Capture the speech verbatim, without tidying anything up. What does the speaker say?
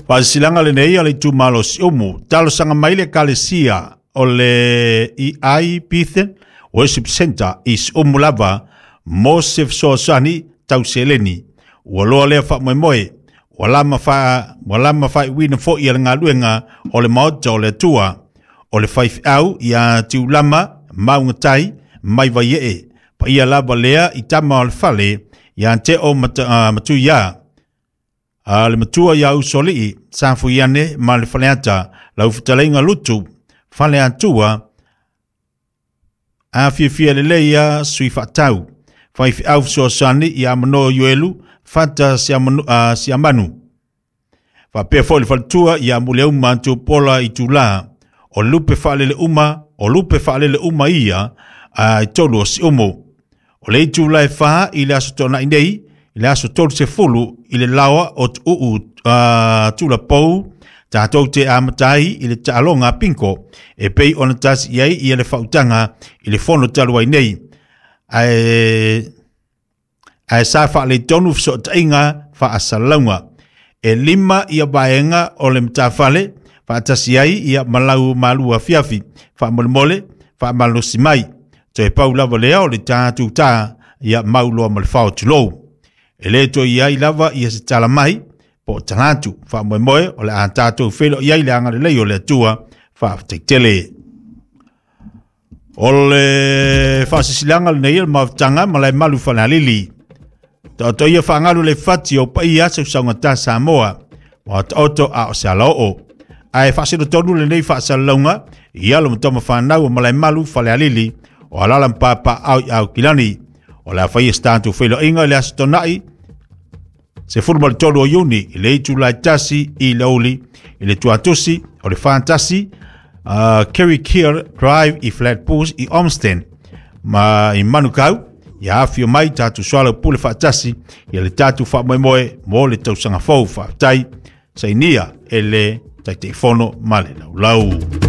Whasilanga le nei ale tu malo si umu, talo sanga maile kalesia o le i ai pithen, Worship Center is umu lava, Mosef Soasani, tau seleni, waloa lea wha moe moe, walama wha, walama wha wina fo i ngā luenga o le maota o le tua, o le whaif au i a tiu lama, maunga tai, mai vai e, pa ia lava lea i tama o le fale, i a te o matu, uh, matu ia, Uh, le matua ia usoli i safu iane ma le faleata lau fitalenga lutu fale atua a fia fia le leia sui fatau fai fi au so sani i amano yuelu fata si amanu uh, si amanu fa pe fo le faltua i amule uma tu pola i tula o lupe fale le uma o lupe fale le uma ia a uh, tolo si umo o le tula e fa i le asotona inei i le aso tolu se fulu i le lawa o tu uu uh, tula pou tātou te amatai i le taalonga pinko e pei ona tasi iai i le fautanga i le fono talua nei ai ai sa fa le tonu so tainga fa asalaunga e lima ia baenga o le mtafale fa tasi iai ia malau malua fiafi fa mole mole fa malu simai to e paula volea o le tātou tā ia maulo mal fautulou ele to ia i lava ia se tala mai po tanatu fa moe moe o le atato felo ia i le anga le o le tua fa tektele o le fa sisilanga le nei ma tanga ma le malu fa lili to to ia fa ngalu le fati o pa ia se sanga ta Samoa wa auto a saloo ai fa se tonu le nei fa salonga ia lo mtoma fa na ma le malu fa lili o ala lam papa au au kilani o la fai stantu felo inga le astonai se football tolo uni le tu la tasi i loli le tuatusi o le fantasi uh, Kerry Kier Drive i Flat Pools i Omsten ma i Manukau ya afio mai tatu swala pule fantasi i le tatu fa moe moe mo le tausanga fau fa tai sainia ele tai te fono male lau lau